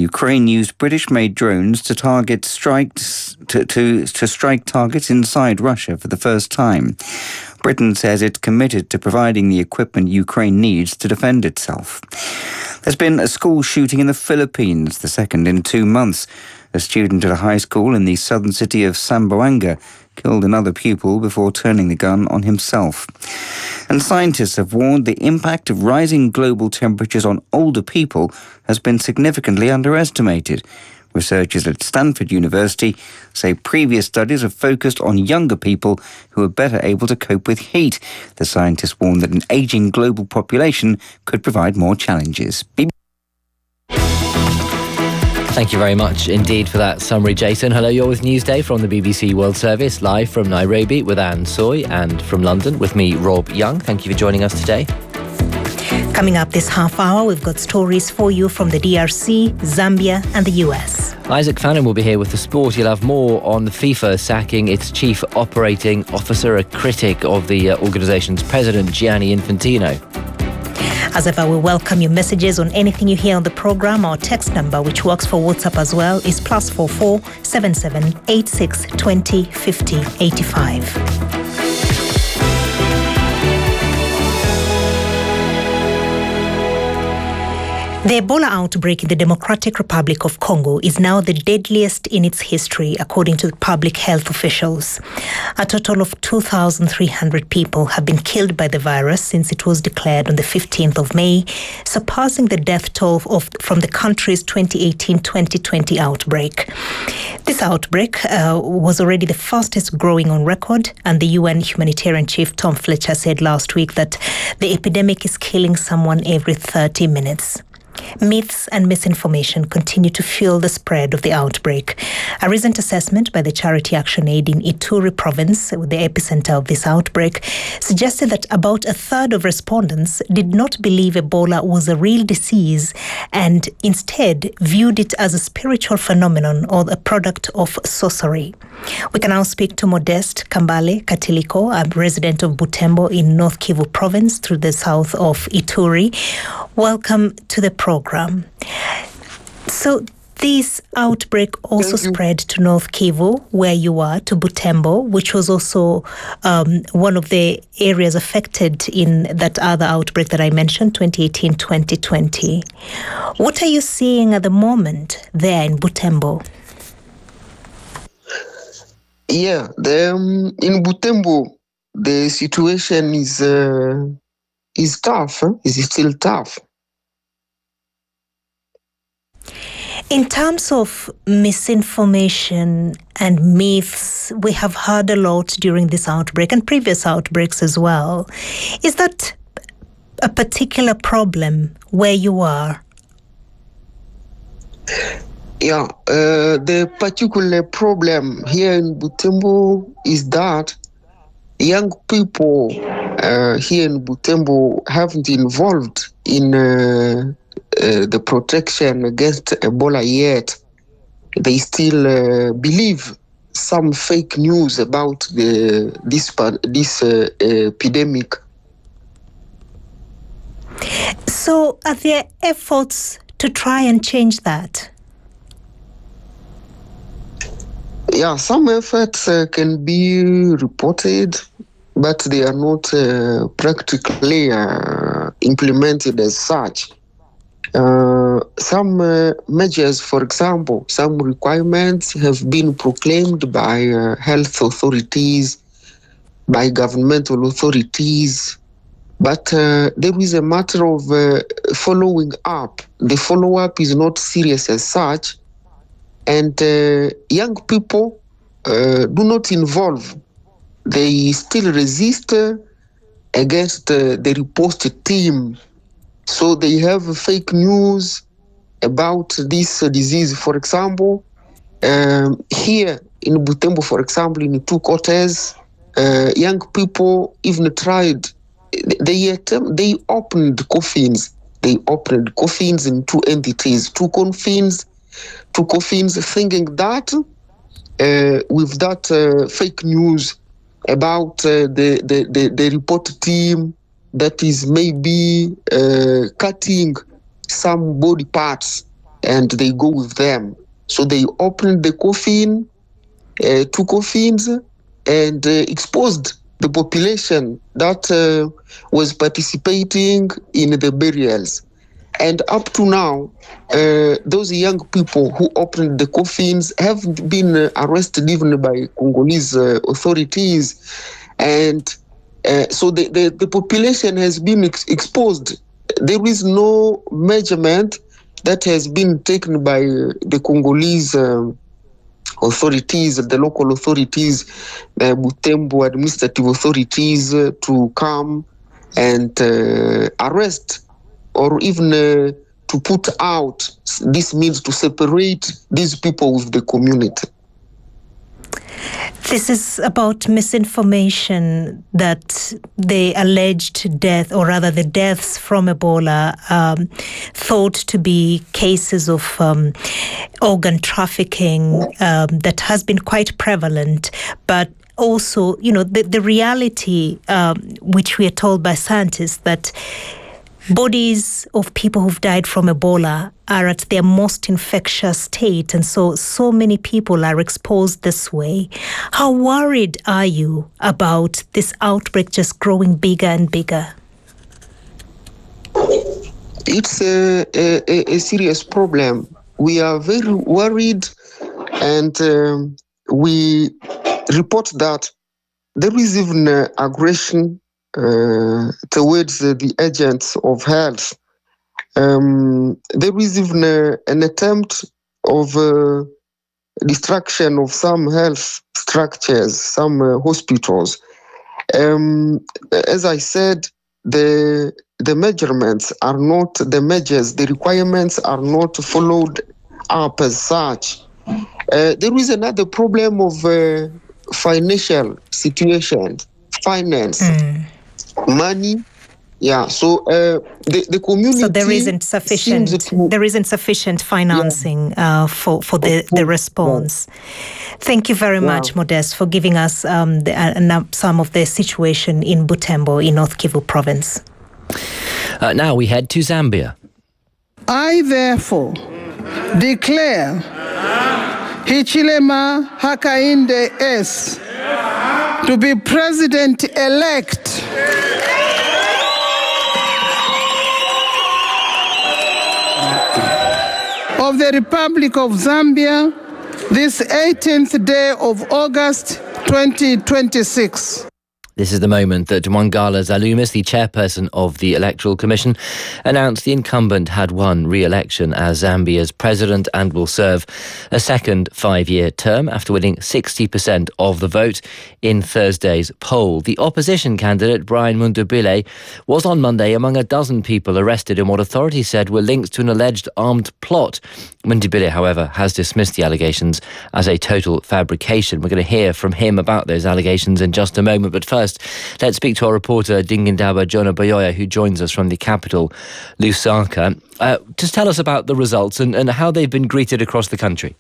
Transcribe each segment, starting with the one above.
Ukraine used British-made drones to target strikes to strike targets inside Russia for the first time. Britain says it's committed to providing the equipment Ukraine needs to defend itself. There's been a school shooting in the Philippines, the second in 2 months. A student at a high school in the southern city of Zamboanga killed another pupil before turning the gun on himself. And scientists have warned the impact of rising global temperatures on older people has been significantly underestimated. Researchers at Stanford University say previous studies have focused on younger people who are better able to cope with heat. The scientists warn that an ageing global population could provide more challenges. Thank you very much indeed for that summary, Jason. Hello, you're with Newsday from the BBC World Service, live from Nairobi with Anne Soy, and from London with me, Rob Young. Thank you for joining us today. Coming up this half hour, we've got stories for you from the DRC, Zambia and the US. Isaac Fannin will be here with the sport. You'll have more on FIFA sacking its chief operating officer, a critic of the organisation's president, Gianni Infantino. As ever, we welcome your messages on anything you hear on the programme. Our text number, which works for WhatsApp as well, is +44 77 86 20 50 85. The Ebola outbreak in the Democratic Republic of Congo is now the deadliest in its history, according to public health officials. A total of 2,300 people have been killed by the virus since it was declared on the 15th of May, surpassing the death toll from the country's 2018-2020 outbreak. This outbreak was already the fastest growing on record, and the UN humanitarian chief Tom Fletcher said last week that the epidemic is killing someone every 30 minutes. Myths and misinformation continue to fuel the spread of the outbreak. A recent assessment by the Charity Action Aid in Ituri province, the epicenter of this outbreak, suggested that about a third of respondents did not believe Ebola was a real disease and instead viewed it as a spiritual phenomenon or a product of sorcery. We can now speak to Modeste Kambale Katiliko, a resident of Butembo in North Kivu province through the south of Ituri. Welcome to the program. So this outbreak also spread to North Kivu, where you are, to Butembo, which was also one of the areas affected in that other outbreak that I mentioned, 2018-2020. What are you seeing at the moment there in Butembo? Yeah, in Butembo, the situation is tough. Is still tough. In terms of misinformation and myths, we have heard a lot during this outbreak and previous outbreaks as well. Is that a particular problem where you are? Yeah, the particular problem here in Butembo is that young people here in Butembo haven't involved in the protection against Ebola yet. They still believe some fake news about this epidemic. So are there efforts to try and change that? Yeah, some efforts can be reported, but they are not practically implemented as such. Some measures, for example, some requirements have been proclaimed by health authorities, by governmental authorities, but there is a matter of following up. The follow-up is not serious as such, and young people do not involve. They still resist against the reposted team. So they have fake news about this disease. For example, here in Butembo, for example, in 2 quarters, young people even tried. They opened coffins. They opened coffins in 2 entities, 2 coffins, thinking that with that fake news about the report team that is maybe cutting some body parts and they go with them. So they opened the coffin, 2 coffins, and exposed the population that was participating in the burials. And up to now, those young people who opened the coffins haven't been arrested even by Congolese authorities. And so the population has been exposed. There is no measurement that has been taken by the Congolese authorities, the local authorities, the Butembo administrative authorities, to come and arrest or even to put out. This means to separate these people with the community. This is about misinformation that the alleged death, or rather the deaths from Ebola, thought to be cases of organ trafficking that has been quite prevalent, but also, the reality which we are told by scientists that bodies of people who've died from Ebola are at their most infectious state, and so many people are exposed this way. How worried are you about this outbreak just growing bigger and bigger? It's a serious problem. We are very worried, and we report that there is even aggression towards the agents of health. There is even an attempt of destruction of some health structures, some hospitals. As I said, the measurements are not, the measures, the requirements are not followed up as such. There is another problem of financial situation, finance. Money, So the community. So there isn't sufficient financing for the response. Thank you very much, Modest, for giving us some of the situation in Butembo in North Kivu province. Now we head to Zambia. I therefore declare Hichilema Hakainde S. to be president-elect of the Republic of Zambia this 18th day of August 2026. This is the moment that Mwangala Zalumis, the chairperson of the Electoral Commission, announced the incumbent had won re-election as Zambia's president and will serve a second 5-year term after winning 60% of the vote in Thursday's poll. The opposition candidate, Brian Mundubile, was on Monday among a dozen people arrested in what authorities said were linked to an alleged armed plot. Mundubile, however, has dismissed the allegations as a total fabrication. We're going to hear from him about those allegations in just a moment, but first, let's speak to our reporter Dingindaba Jonah Bayoya, who joins us from the capital, Lusaka. Just tell us about the results and how they've been greeted across the country.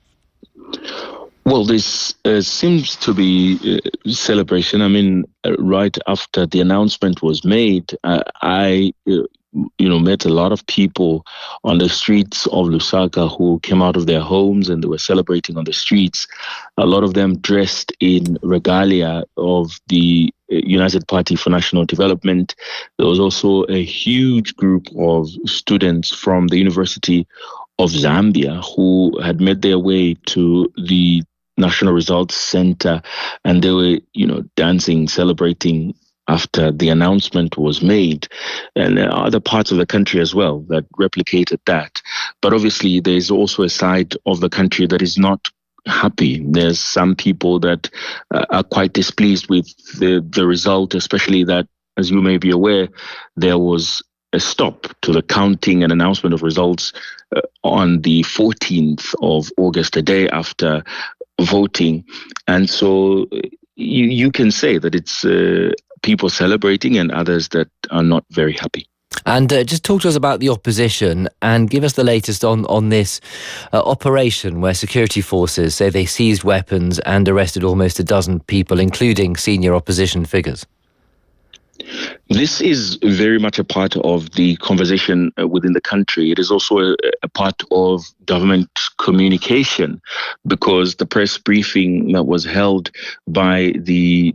Well, this seems to be a celebration. I mean, right after the announcement was made, I met a lot of people on the streets of Lusaka who came out of their homes and they were celebrating on the streets. A lot of them dressed in regalia of the United Party for National Development. There was also a huge group of students from the University of Zambia who had made their way to the National Results Center, and they were, dancing, celebrating after the announcement was made, and there are other parts of the country as well that replicated that. But obviously, there's also a side of the country that is not happy. There's some people that are quite displeased with the result, especially that, as you may be aware, there was a stop to the counting and announcement of results on the 14th of August, a day after voting. And so you can say that it's people celebrating and others that are not very happy. And just talk to us about the opposition and give us the latest on this operation where security forces say they seized weapons and arrested almost a dozen people, including senior opposition figures. This is very much a part of the conversation within the country. It is also a part of government communication, because the press briefing that was held by the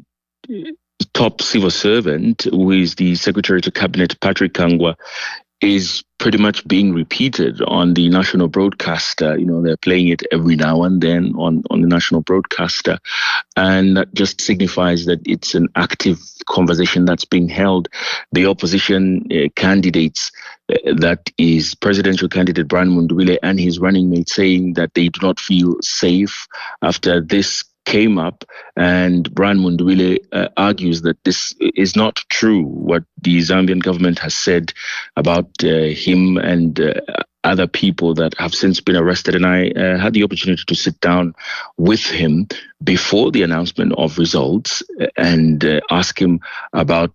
top civil servant, who is the Secretary to Cabinet, Patrick Kangwa, is pretty much being repeated on the national broadcaster. They're playing it every now and then on the national broadcaster. And that just signifies that it's an active conversation that's being held. The opposition candidates, that is presidential candidate Brian Mundubile and his running mate, saying that they do not feel safe after this came up, and Brian Mundubile argues that this is not true, what the Zambian government has said about him and other people that have since been arrested. And I had the opportunity to sit down with him before the announcement of results and ask him about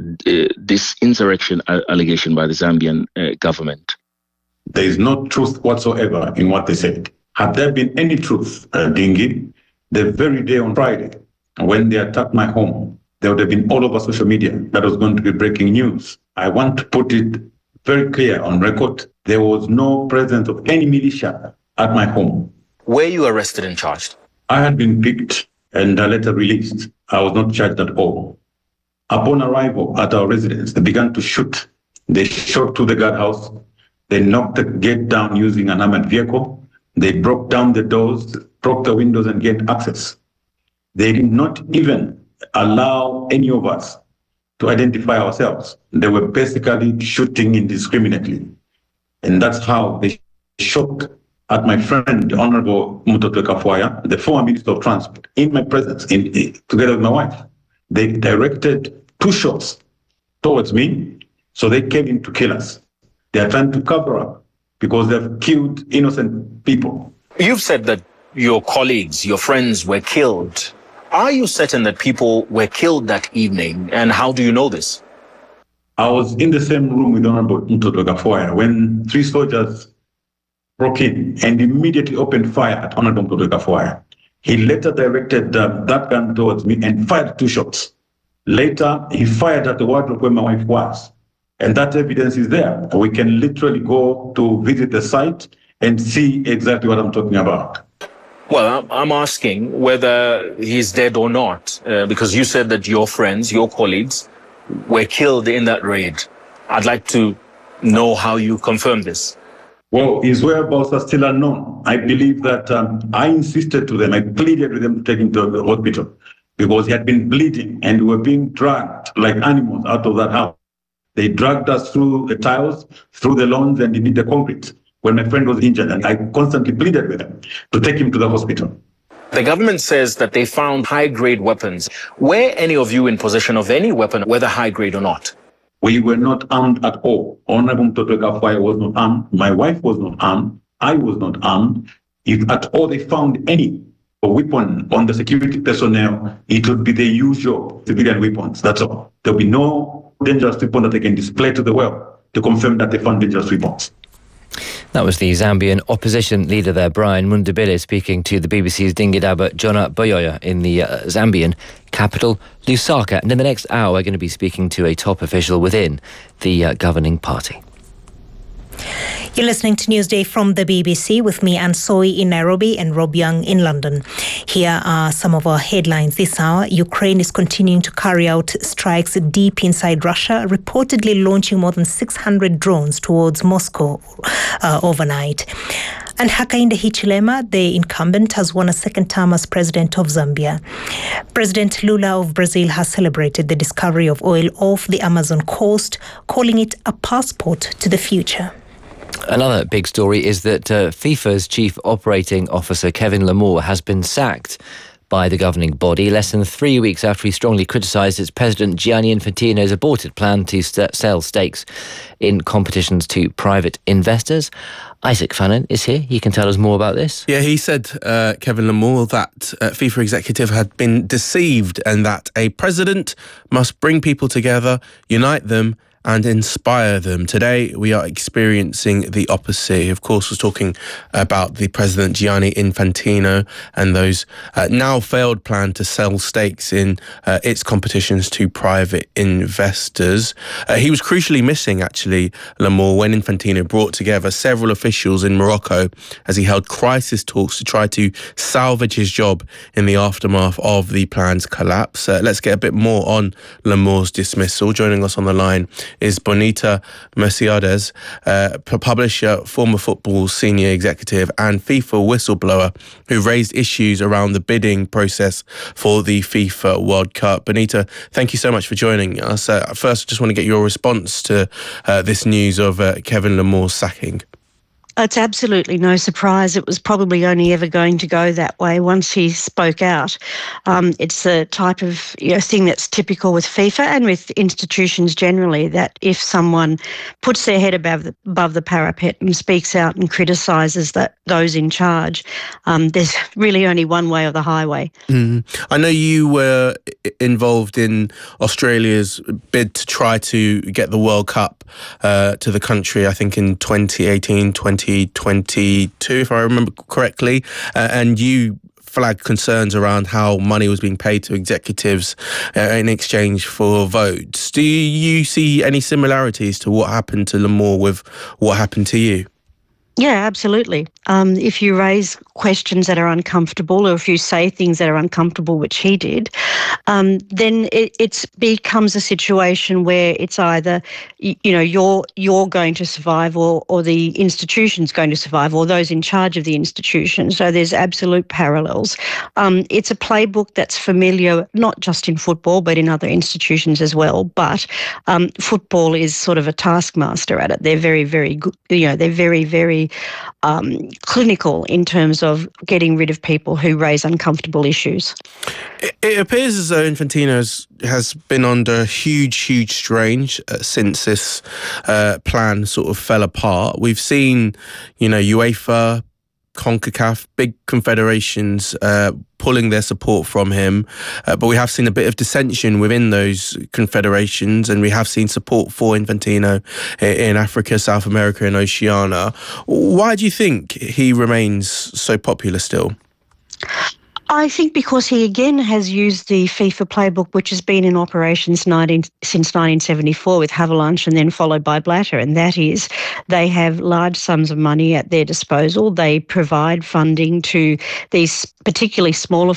this insurrection allegation by the Zambian government. There is no truth whatsoever in what they said. Had there been any truth, Dingi, the very day on Friday, when they attacked my home, there would have been all over social media that was going to be breaking news. I want to put it very clear on record. There was no presence of any militia at my home. Were you arrested and charged? I had been picked and later released. I was not charged at all. Upon arrival at our residence, they began to shoot. They shot to the guardhouse. They knocked the gate down using an armored vehicle. They broke down the doors, broke the windows, and gained access. They did not even allow any of us to identify ourselves. They were basically shooting indiscriminately. And that's how they shot at my friend, the Honorable Mutotwe Kafwaya, the former Minister of Transport, in my presence, together with my wife. They directed 2 shots towards me, so they came in to kill us. They are trying to cover up because they've killed innocent people. You've said that your colleagues, your friends were killed. Are you certain that people were killed that evening, and how do you know this? I was in the same room with Honorable Mutotwe Kafwaya when 3 soldiers broke in and immediately opened fire at Honorable Mutotwe Kafwaya. He later directed that gun towards me and fired 2 shots. Later, he fired at the wardrobe where my wife was. And that evidence is there. We can literally go to visit the site and see exactly what I'm talking about. Well, I'm asking whether he's dead or not, because you said that your friends, your colleagues, were killed in that raid. I'd like to know how you confirm this. Well, his whereabouts are still unknown. I believe that I insisted to them, I pleaded with them to take him to the hospital because he had been bleeding and we were being dragged like animals out of that house. They dragged us through the tiles, through the lawns, and into the concrete when my friend was injured. And I constantly pleaded with them to take him to the hospital. The government says that they found high-grade weapons. Were any of you in possession of any weapon, whether high-grade or not? We were not armed at all. Honorable Mutotwe Kafwaya was not armed. My wife was not armed. I was not armed. If at all they found any weapon on the security personnel, it would be the usual civilian weapons. That's all. There will be no dangerous weapon that they can display to the world to confirm that they found dangerous weapons. That was the Zambian opposition leader there, Brian Mundubile, speaking to the BBC's Dingidaba Jonah Boyoya in the Zambian capital, Lusaka. And in the next hour, we're going to be speaking to a top official within the governing party. You're listening to Newsday from the BBC with me, Anne Soy in Nairobi and Rob Young in London. Here are some of our headlines this hour. Ukraine is continuing to carry out strikes deep inside Russia, reportedly launching more than 600 drones towards Moscow overnight. And Hakainde Hichilema, the incumbent, has won a second term as president of Zambia. President Lula of Brazil has celebrated the discovery of oil off the Amazon coast, calling it a passport to the future. Another big story is that FIFA's chief operating officer, Kevin Lamour, has been sacked by the governing body less than 3 weeks after he strongly criticised its president Gianni Infantino's aborted plan to sell stakes in competitions to private investors. Isaac Fannin is here. He can tell us more about this. Yeah, he said, Kevin Lamour, that FIFA executive had been deceived and that a president must bring people together, unite them and inspire them. Today, we are experiencing the opposite. Of course, we're talking about the President Gianni Infantino and those now failed plan to sell stakes in its competitions to private investors. He was crucially missing, actually, L'Amour, when Infantino brought together several officials in Morocco as he held crisis talks to try to salvage his job in the aftermath of the plan's collapse. Let's get a bit more on L'Amour's dismissal. Joining us on the line is Bonita Mercedes, publisher, former football senior executive and FIFA whistleblower who raised issues around the bidding process for the FIFA World Cup. Bonita, thank you so much for joining us. First, I just want to get your response to this news of Kevin L'Amour's sacking. It's absolutely no surprise. It was probably only ever going to go that way once he spoke out. It's the type of thing that's typical with FIFA and with institutions generally, that if someone puts their head above the parapet and speaks out and criticises those in charge, there's really only one way or the highway. I know you were involved in Australia's bid to try to get the World Cup to the country, I think in 2018, 2022, if I remember correctly, and you flagged concerns around how money was being paid to executives in exchange for votes. Do you see any similarities to what happened to L'Amour with what happened to you? Yeah, absolutely. If you raise questions that are uncomfortable, or if you say things that are uncomfortable, which he did, then it becomes a situation where it's either you're going to survive, or the institution's going to survive, or those in charge of the institution. So there's absolute parallels. It's a playbook that's familiar not just in football but in other institutions as well. But football is sort of a taskmaster at it. They're very, very good. They're very, very clinical in terms of getting rid of people who raise uncomfortable issues. It appears as though Infantino has been under huge strain since this plan sort of fell apart. We've seen, UEFA, CONCACAF, big confederations pulling their support from him, but we have seen a bit of dissension within those confederations, and we have seen support for Infantino in Africa, South America and Oceania. Why do you think he remains so popular still? I think because he again has used the FIFA playbook, which has been in operation since 1974 with Havelange and then followed by Blatter, and that is they have large sums of money at their disposal. They provide funding to these particularly smaller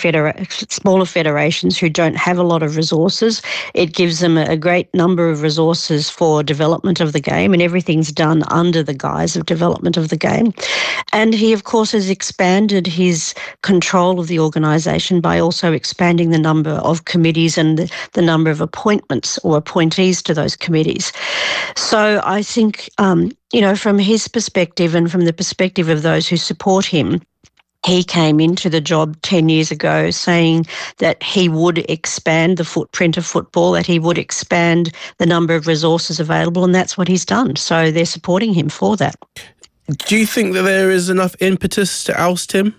federations who don't have a lot of resources. It gives them a great number of resources for development of the game, and everything's done under the guise of development of the game. And he, of course, has expanded his control of the organisation by also expanding the number of committees and the number of appointments or appointees to those committees. So I think, from his perspective and from the perspective of those who support him, he came into the job 10 years ago saying that he would expand the footprint of football, that he would expand the number of resources available, and that's what he's done. So they're supporting him for that. Do you think that there is enough impetus to oust him?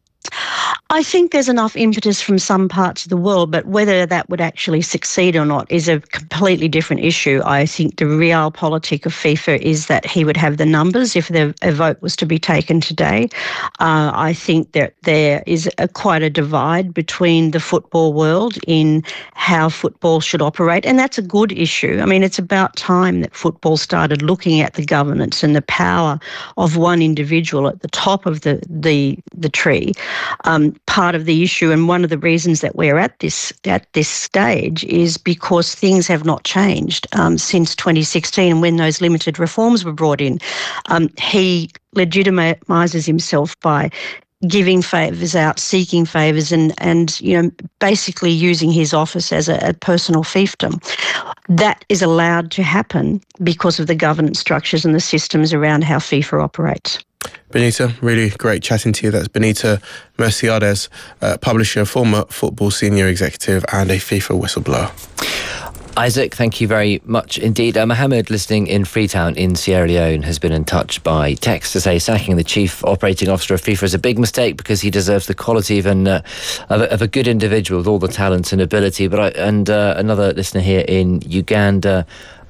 I think there's enough impetus from some parts of the world, but whether that would actually succeed or not is a completely different issue. I think the realpolitik of FIFA is that he would have the numbers if a vote was to be taken today. I think that there is quite a divide between the football world in how football should operate, and that's a good issue. I mean, it's about time that football started looking at the governance and the power of one individual at the top of the tree. Part of the issue, and one of the reasons that we're at this stage, is because things have not changed since 2016 when those limited reforms were brought in. He legitimises himself by giving favours out, seeking favours, and basically using his office as a personal fiefdom. That is allowed to happen because of the governance structures and the systems around how FIFA operates. Bonita, really great chatting to you. That's Bonita Mercedes, publisher, former football senior executive and a FIFA whistleblower. Isaac, thank you very much indeed. Mohammed, listening in Freetown in Sierra Leone, has been in touch by text to say sacking the chief operating officer of FIFA is a big mistake because he deserves the quality of a good individual with all the talents and ability. But another listener here in Uganda,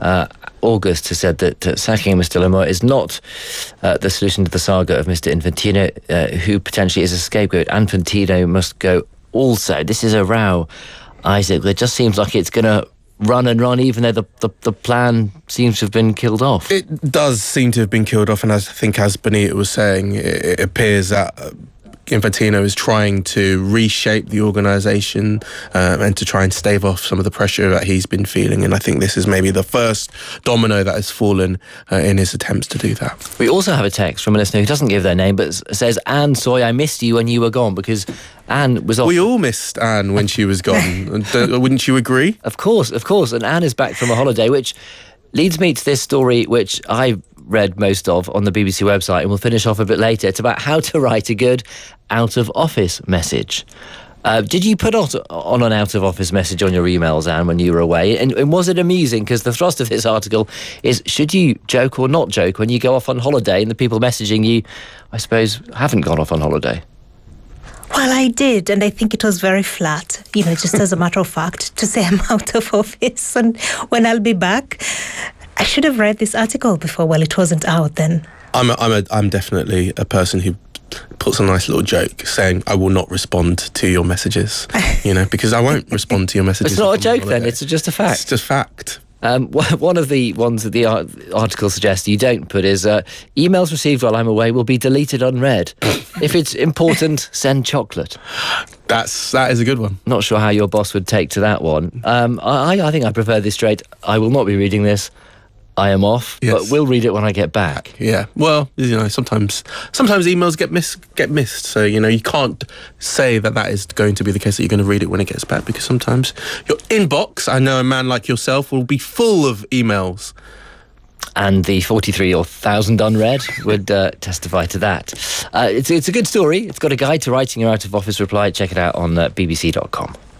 August, has said that sacking Mr. Lamola is not the solution to the saga of Mr. Infantino, who potentially is a scapegoat. Infantino must go also. This is a row, Isaac. It just seems like it's going to run and run, even though the plan seems to have been killed off. It does seem to have been killed off, and I think, as Benita was saying, it appears that Infantino is trying to reshape the organisation and to try and stave off some of the pressure that he's been feeling. And I think this is maybe the first domino that has fallen in his attempts to do that. We also have a text from a listener who doesn't give their name, but says, Anne Soy, I missed you when you were gone, because Anne was off. We all missed Anne when she was gone. Wouldn't you agree? Of course. And Anne is back from a holiday, which leads me to this story, which I read most of on the BBC website, and we'll finish off a bit later. It's about how to write a good out-of-office message. Did you put on an out-of-office message on your emails, Anne, when you were away? And was it amusing? Because the thrust of this article is, should you joke or not joke when you go off on holiday and the people messaging you, I suppose, haven't gone off on holiday? Well, I did, and I think it was very flat, just as a matter of fact, to say I'm out of office and when I'll be back. I should have read this article before. Well, it wasn't out then. I'm definitely a person who puts a nice little joke saying, I will not respond to your messages, because I won't respond to your messages. It's not a joke then, it's just a fact. It's just fact. One of the ones that the article suggests you don't put is emails received while I'm away will be deleted unread. If it's important, send chocolate. That is a good one. Not sure how your boss would take to that one. I think I prefer this straight. I will not be reading this. I am off, yes. But we'll read it when I get back. Yeah, well, sometimes emails get missed, so you can't say that is going to be the case that you're going to read it when it gets back, because sometimes your inbox, I know a man like yourself, will be full of emails. And the 43,000 unread would testify to that. It's a good story. It's got a guide to writing your out-of-office reply. Check it out on bbc.com.